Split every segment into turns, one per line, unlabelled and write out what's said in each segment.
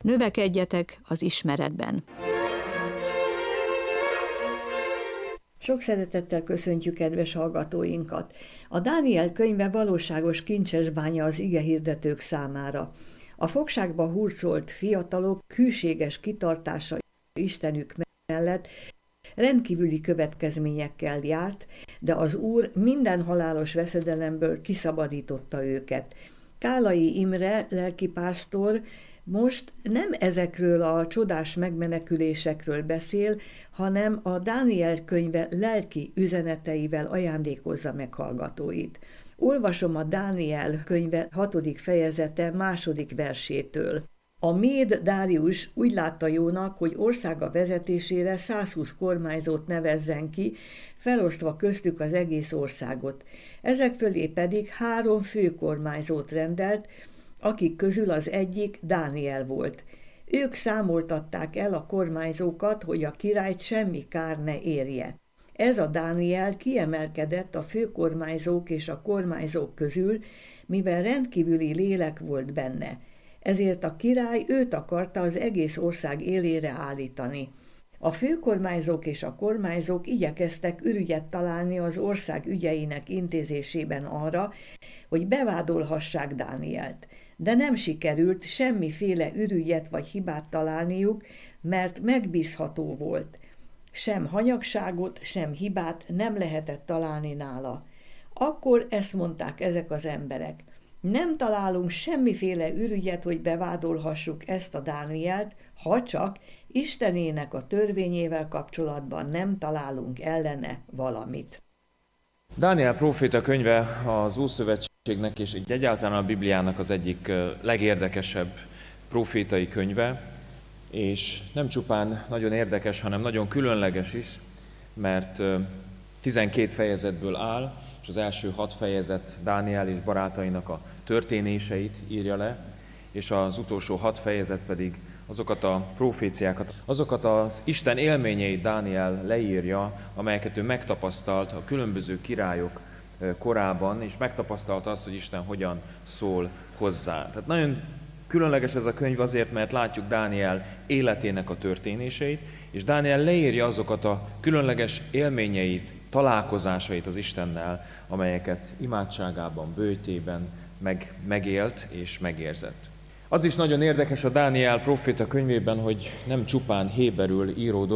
Növekedjetek az ismeretben.
Sok szeretettel köszöntjük kedves hallgatóinkat. A Dániel könyve valóságos kincsesbánya az igehirdetők számára. A fogságba hurcolt fiatalok külséges kitartása Istenük mellett rendkívüli következményekkel járt, de az Úr minden halálos veszedelemből kiszabadította őket. Kálai Imre lelkipásztor most nem ezekről a csodás megmenekülésekről beszél, hanem a Dániel könyve lelki üzeneteivel ajándékozza meg hallgatóit. Olvasom a Dániel könyve 6. fejezete 2. versétől. A méd Dárius úgy látta jónak, hogy országa vezetésére 120 kormányzót nevezzen ki, felosztva köztük az egész országot. Ezek fölé pedig 3 főkormányzót rendelt, akik közül az egyik Dániel volt. Ők számoltatták el a kormányzókat, hogy a királyt semmi kár ne érje. Ez a Dániel kiemelkedett a főkormányzók és a kormányzók közül, mivel rendkívüli lélek volt benne. Ezért a király őt akarta az egész ország élére állítani. A főkormányzók és a kormányzók igyekeztek ürügyet találni az ország ügyeinek intézésében arra, hogy bevádolhassák Dánielt. De nem sikerült semmiféle ürügyet vagy hibát találniuk, mert megbízható volt. Sem hanyagságot, sem hibát nem lehetett találni nála. Akkor ezt mondták ezek az emberek. Nem találunk semmiféle ürügyet, hogy bevádolhassuk ezt a Dánielt, ha csak Istenének a törvényével kapcsolatban nem találunk ellene valamit.
Dániel próféta könyve az Ószövetségnek és egyáltalán a Bibliának az egyik legérdekesebb prófétai könyve, és nem csupán nagyon érdekes, hanem nagyon különleges is, mert 12 fejezetből áll, és az első 6 fejezet Dániel és barátainak a történéseit írja le, és az utolsó 6 fejezet pedig azokat a proféciákat, azokat az Isten élményeit Dániel leírja, amelyeket ő megtapasztalt a különböző királyok korában, és megtapasztalta azt, hogy Isten hogyan szól hozzá. Tehát nagyon különleges ez a könyv azért, mert látjuk Dániel életének a történéseit, és Dániel leírja azokat a különleges élményeit, találkozásait az Istennel, amelyeket imádságában, bőjtében megélt és megérzett. Az is nagyon érdekes a Dániel próféta könyvében, hogy nem csupán héberül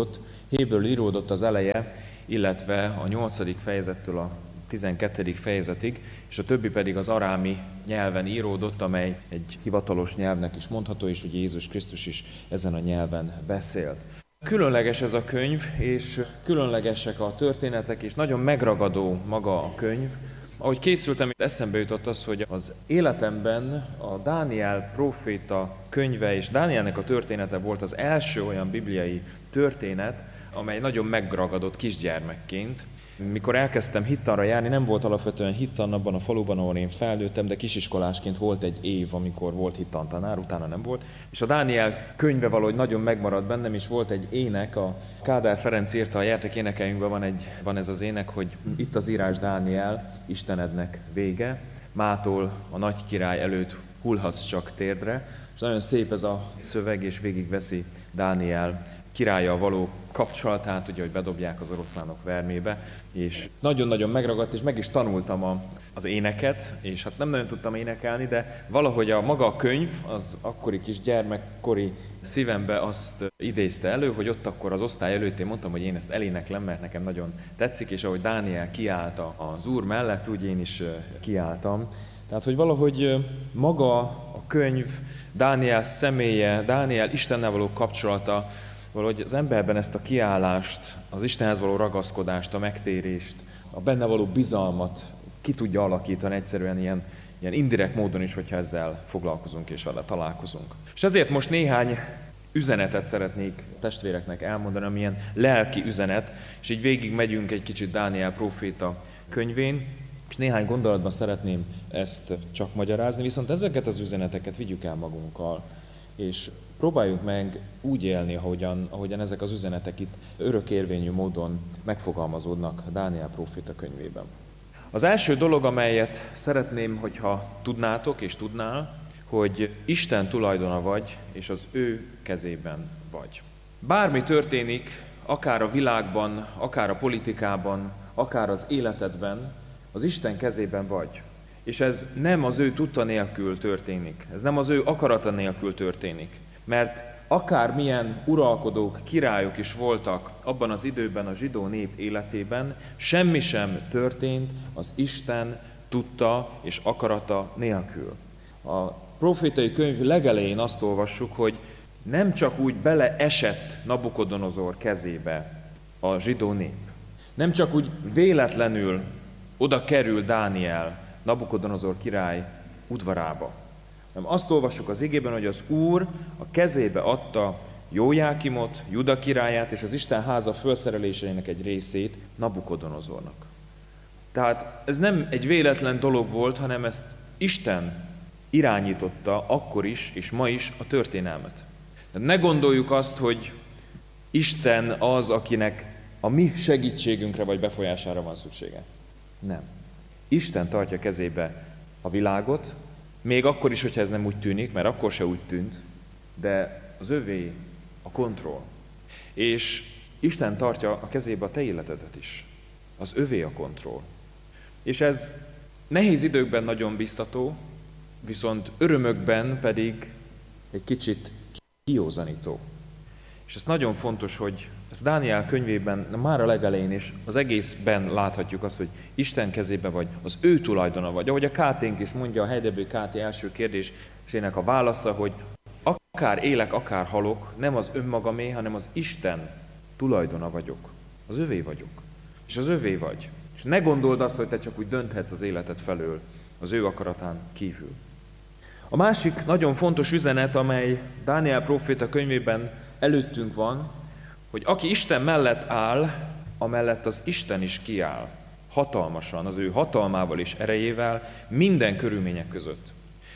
íródott az eleje, illetve a 8. fejezettől a 12. fejezetig, és a többi pedig az arámi nyelven íródott, amely egy hivatalos nyelvnek is mondható, és hogy Jézus Krisztus is ezen a nyelven beszélt. Különleges ez a könyv, és különlegesek a történetek, és nagyon megragadó maga a könyv. Ahogy készültem, eszembe jutott az, hogy az életemben a Dániel próféta könyve és Dánielnek a története volt az első olyan bibliai történet, amely nagyon megragadott kisgyermekként. Mikor elkezdtem hittanra járni, nem volt alapvetően hittan abban a faluban, ahol én felnőttem, de kisiskolásként volt egy év, amikor volt hittantanár, utána nem volt. És a Dániel könyve valahogy nagyon megmaradt bennem, és volt egy ének, a Kádár Ferenc írta a Gyertek énekeinkben, van ez az ének, hogy itt az írás Dániel, Istenednek vége, mától a nagy király előtt hullhatsz csak térdre. És nagyon szép ez a szöveg, és végigveszi Dániel királlyal való kapcsolatát, ugye, hogy bedobják az oroszlánok vermébe, és nagyon-nagyon megragadt, és meg is tanultam az éneket, és hát nem nagyon tudtam énekelni, de valahogy a maga a könyv, az akkori kis gyermekkori szívembe azt idézte elő, hogy ott akkor az osztály előtt én mondtam, hogy én ezt eléneklem, mert nekem nagyon tetszik, és ahogy Dániel kiállt az Úr mellett, úgy én is kiálltam. Tehát, hogy valahogy maga a könyv, Dániel személye, Dániel Istennel való kapcsolata, valahogy az emberben ezt a kiállást, az Istenhez való ragaszkodást, a megtérést, a benne való bizalmat ki tudja alakítani egyszerűen ilyen indirekt módon is, hogyha ezzel foglalkozunk és vele találkozunk. És ezért most néhány üzenetet szeretnék testvéreknek elmondani, amilyen lelki üzenet, és így végig megyünk egy kicsit Dániel próféta könyvén, és néhány gondolatban szeretném ezt csak magyarázni, viszont ezeket az üzeneteket vigyük el magunkkal, és próbáljuk meg úgy élni, ahogyan ezek az üzenetek itt örökérvényű módon megfogalmazódnak a Dániel próféta könyvében. Az első dolog, amelyet szeretném, hogyha tudnátok és tudnál, hogy Isten tulajdona vagy, és az ő kezében vagy. Bármi történik, akár a világban, akár a politikában, akár az életedben, az Isten kezében vagy. És ez nem az ő tudta nélkül történik, ez nem az ő akarata nélkül történik. Mert akármilyen uralkodók, királyok is voltak abban az időben a zsidó nép életében, semmi sem történt az Isten tudta és akarata nélkül. A profétai könyv legelején azt olvassuk, hogy nem csak úgy beleesett Nabukodonozor kezébe a zsidó nép. Nem csak úgy véletlenül oda kerül Dániel Nabukodonozor király udvarába. Nem azt olvassuk az igében, hogy az Úr a kezébe adta Jójákimot, Juda királyát és az Isten háza felszereléseinek egy részét Nabukodonozornak. Tehát ez nem egy véletlen dolog volt, hanem ezt Isten irányította akkor is, és ma is a történelmet. Ne gondoljuk azt, hogy Isten az, akinek a mi segítségünkre vagy befolyására van szüksége. Nem. Isten tartja kezébe a világot, még akkor is, hogyha ez nem úgy tűnik, mert akkor se úgy tűnt, de az övé a kontroll. És Isten tartja a kezébe a te életedet is. Az övé a kontroll. És ez nehéz időkben nagyon biztató, viszont örömökben pedig egy kicsit kiózanító. És ez nagyon fontos, hogy ez Dániel könyvében már a legelején is az egészben láthatjuk azt, hogy Isten kezében vagy, az ő tulajdona vagy. Ahogy a Káténk is mondja, a Heidelberg Káté első kérdésének a válasza, hogy akár élek, akár halok, nem az önmagamé, hanem az Isten tulajdona vagyok. Az övé vagyok. És az övé vagy. És ne gondold azt, hogy te csak úgy dönthetsz az életed felől, az ő akaratán kívül. A másik nagyon fontos üzenet, amely Dániel próféta könyvében előttünk van, hogy aki Isten mellett áll, amellett az Isten is kiáll. Hatalmasan, az ő hatalmával és erejével, minden körülmények között.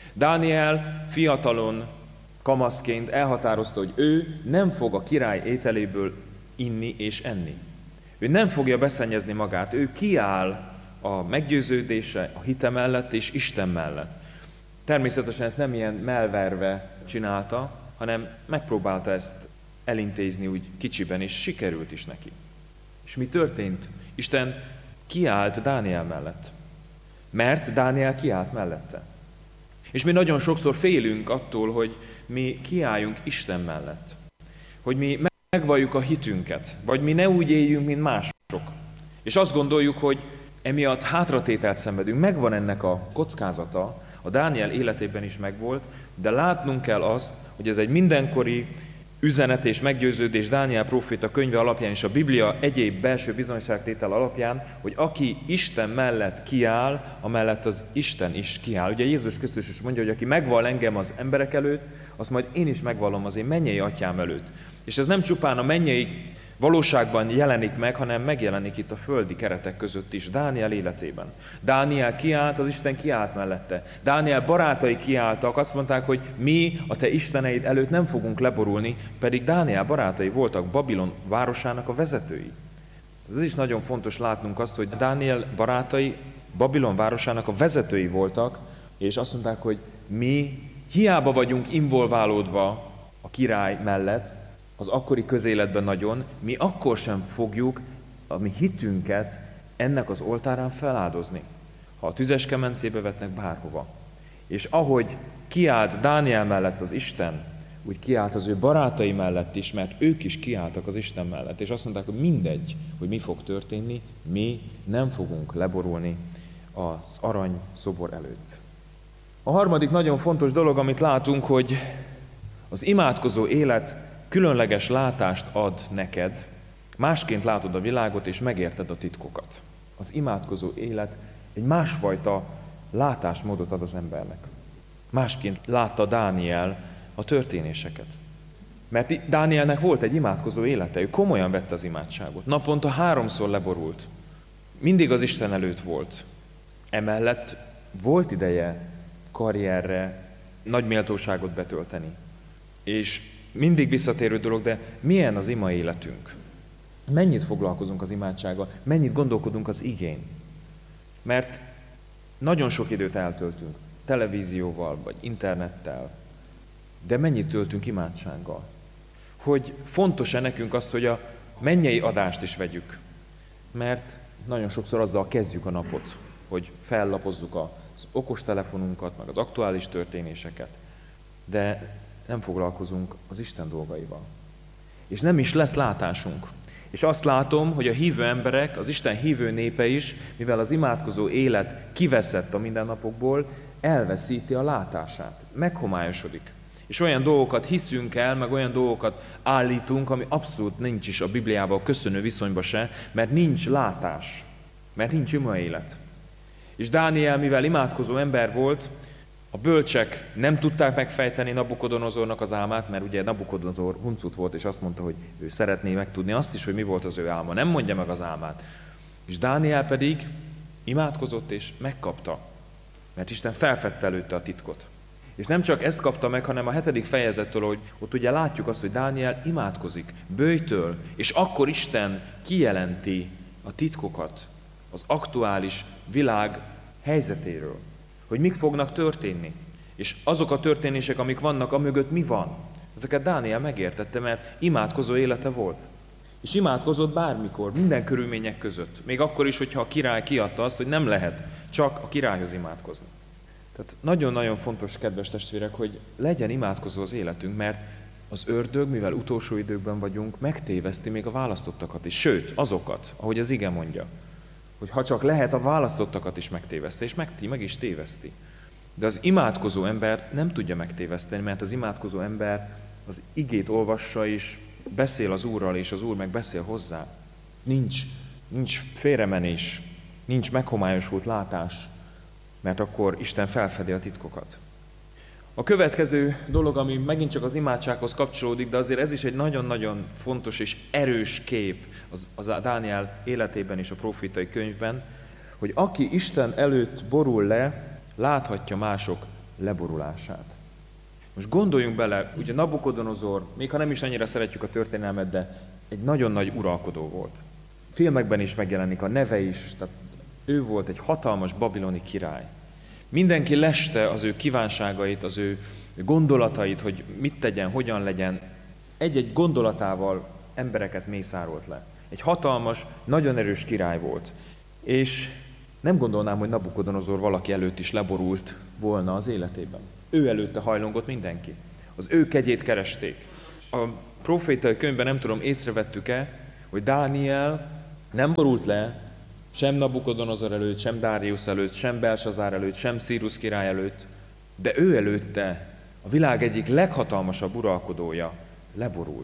Dániel fiatalon, kamaszként elhatározta, hogy ő nem fog a király ételéből inni és enni. Ő nem fogja beszennyezni magát, ő kiáll a meggyőződése, a hite mellett és Isten mellett. Természetesen ezt nem ilyen mellverve csinálta, hanem megpróbálta ezt elintézni úgy kicsiben, és sikerült is neki. És mi történt? Isten kiállt Dániel mellett, mert Dániel kiállt mellette. És mi nagyon sokszor félünk attól, hogy mi kiálljunk Isten mellett, hogy mi megvalljuk a hitünket, vagy mi ne úgy éljünk, mint mások. És azt gondoljuk, hogy emiatt hátratételt szenvedünk. Megvan ennek a kockázata, a Dániel életében is megvolt, de látnunk kell azt, hogy ez egy mindenkori üzenet és meggyőződés Dániel próféta könyve alapján és a Biblia egyéb belső bizonyságtétel alapján, hogy aki Isten mellett kiáll, amellett az Isten is kiáll. Ugye Jézus Krisztus is mondja, hogy aki megvall engem az emberek előtt, azt majd én is megvallom az én mennyei atyám előtt. És ez nem csupán a mennyei valóságban jelenik meg, hanem megjelenik itt a földi keretek között is, Dániel életében. Dániel kiállt, az Isten kiállt mellette. Dániel barátai kiálltak, azt mondták, hogy mi a te isteneid előtt nem fogunk leborulni, pedig Dániel barátai voltak Babilon városának a vezetői. Ez is nagyon fontos látnunk azt, hogy Dániel barátai Babilon városának a vezetői voltak, és azt mondták, hogy mi hiába vagyunk involválódva a király mellett, az akkori közéletben nagyon, mi akkor sem fogjuk a mi hitünket ennek az oltárán feláldozni, ha a tüzes kemencébe vetnek bárhova. És ahogy kiállt Dániel mellett az Isten, úgy kiállt az ő barátai mellett is, mert ők is kiálltak az Isten mellett, és azt mondták, hogy mindegy, hogy mi fog történni, mi nem fogunk leborulni az arany szobor előtt. A harmadik nagyon fontos dolog, amit látunk, hogy az imádkozó élet különleges látást ad neked, másként látod a világot, és megérted a titkokat. Az imádkozó élet egy másfajta látásmódot ad az embernek. Másként látta Dániel a történéseket. Mert Dánielnek volt egy imádkozó élete, ő komolyan vette az imádságot. Naponta 3-szor leborult. Mindig az Isten előtt volt. Emellett volt ideje karrierre, nagy méltóságot betölteni. És mindig visszatérő dolog, de milyen az ima életünk? Mennyit foglalkozunk az imádsággal? Mennyit gondolkodunk az igén? Mert nagyon sok időt eltöltünk. televízióval, vagy internettel, de mennyit töltünk imádsággal? Hogy fontos-e nekünk az, hogy a mennyei adást is vegyük? Mert nagyon sokszor azzal kezdjük a napot, hogy fellapozzuk az okostelefonunkat, meg az aktuális történéseket, de nem foglalkozunk az Isten dolgaival. És nem is lesz látásunk. És azt látom, hogy a hívő emberek, az Isten hívő népe is, mivel az imádkozó élet kiveszett a mindennapokból, elveszíti a látását, meghomályosodik. És olyan dolgokat hiszünk el, meg olyan dolgokat állítunk, ami abszolút nincs is a Bibliával köszönő viszonyba se, mert nincs látás, mert nincs ima élet. És Dániel, mivel imádkozó ember volt, a bölcsek nem tudták megfejteni Nabukodonozornak az álmát, mert ugye Nabukodonozor huncut volt, és azt mondta, hogy ő szeretné megtudni azt is, hogy mi volt az ő álma. Nem mondja meg az álmát. És Dániel pedig imádkozott, és megkapta, mert Isten felfedte előtte a titkot. És nem csak ezt kapta meg, hanem a 7. fejezettől, hogy ott ugye látjuk azt, hogy Dániel imádkozik, böjtöl, és akkor Isten kijelenti a titkokat az aktuális világ helyzetéről, hogy mik fognak történni. És azok a történések, amik vannak, amögött mi van? Ezeket Dániel megértette, mert imádkozó élete volt. És imádkozott bármikor, minden körülmények között. Még akkor is, hogyha a király kiadta azt, hogy nem lehet csak a királyhoz imádkozni. Tehát nagyon-nagyon fontos, kedves testvérek, hogy legyen imádkozó az életünk, mert az ördög, mivel utolsó időkben vagyunk, megtéveszti még a választottakat is. Sőt, azokat, ahogy az ige mondja, hogy ha csak lehet, a választottakat is megtéveszti, és meg is téveszti. De az imádkozó ember nem tudja megtéveszteni, mert az imádkozó ember az igét olvassa, és beszél az Úrral, és az Úr meg beszél hozzá. Nincs félremenés, nincs meghomályosult látás, mert akkor Isten felfedi a titkokat. A következő dolog, ami megint csak az imádsághoz kapcsolódik, de azért ez is egy nagyon-nagyon fontos és erős kép az Dániel életében és a profétai könyvben, hogy aki Isten előtt borul le, láthatja mások leborulását. Most gondoljunk bele, ugye Nabukodonozor, még ha nem is annyira szeretjük a történelmet, de egy nagyon nagy uralkodó volt. Filmekben is megjelenik a neve is, tehát ő volt egy hatalmas babiloni király. Mindenki leste az ő kívánságait, az ő gondolatait, hogy mit tegyen, hogyan legyen. Egy-egy gondolatával embereket mészárolt le. Egy hatalmas, nagyon erős király volt. És nem gondolnám, hogy Nabukodonozor valaki előtt is leborult volna az életében. Ő előtte hajlongott mindenki. Az ő kegyét keresték. A profétai könyvben nem tudom, észrevettük-e, hogy Dániel nem borult le sem Nabukodonozor előtt, sem Dáriusz előtt, sem Belsazár előtt, sem Círusz király előtt, de ő előtte a világ egyik leghatalmasabb uralkodója leborult.